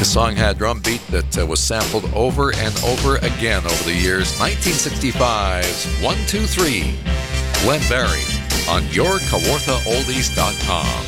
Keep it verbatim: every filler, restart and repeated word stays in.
The song had a drum beat that uh, was sampled over and over again over the years. nineteen sixty-five's one two three, Glen Barry on your Kawartha Oldies dot com.